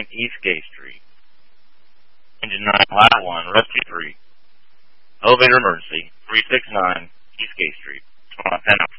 East Gay Street. Engine 9, Lat 1, Rescue 3. Elevator emergency, 369 East Gay Street. 10